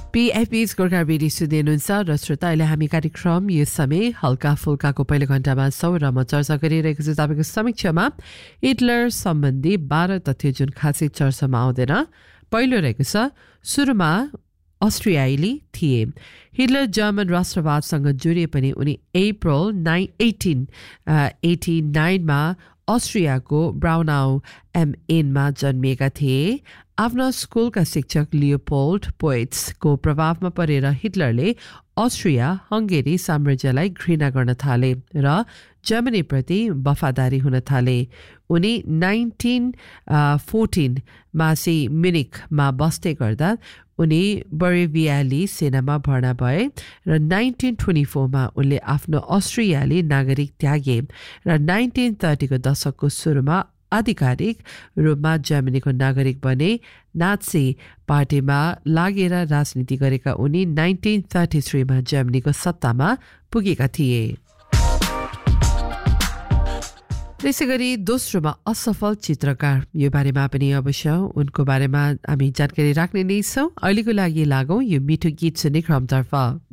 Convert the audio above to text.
PFB's Gorkha radio सुन्दै हुनुहुन्छ र श्रोता अहिले हामी कार्यक्रम यो समय हल्का फुल्काको पहिलो घण्टामा छौँ र म चर्चा गरिरहेको छु तपाईँको समक्षमा हिटलर सम्बन्धी 12 तथ्य जुन खासै चर्चामा आउँदैन। पहिलो रहेको छ सुरुमा अस्ट्रियाली थिए। हिटलर जर्मन राष्ट्रवादसँग जोडिए पनि उनी अप्रिल 1889मा अस्ट्रियाको ब्राउनाउ एमएनमा जन्मिएका थिए। आफ्ना स्कुलका शिक्षक लियोपोल्ड पोइट्सको प्रभावमा परेर हिटलरले अस्ट्रिया हङ्गेरी साम्राज्यलाई घृणा गर्न थाले र जर्मनीप्रति वफादारी हुन थाले। उनी 1914मा म्युनिखमा बस्दै गर्दा उनी बरेभियाली सेनामा भर्ना भए र 1924मा उनले आफ्नो अस्ट्रियाली नागरिक त्यागे र 1930को दशकको सुरुमा आधिकारिक रूपमा जर्मनीको नागरिक बने। नात्सी पार्टीमा लागेर राजनीति गरेका उनी 1933मा जर्मनीको सत्तामा पुगेका थिए। त्यसैगरी दोस्रोमा असफल चित्रकार, यो बारेमा पनि अवश्य उनको बारेमा हामी जानकारी राख्ने नै छौँ। अहिलेको लागि लागौँ यो मिठो गीत सुन्ने क्रमतर्फ।